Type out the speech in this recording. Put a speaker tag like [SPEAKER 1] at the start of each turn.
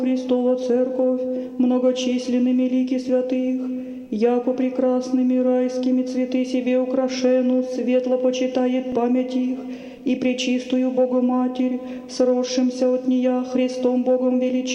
[SPEAKER 1] Христова Церковь, многочисленными лики святых, яко прекрасными райскими цветы себе украшену, светло почитает память их, и пречистую Богу Матерь, сросшимся от нея Христом Богом величаем.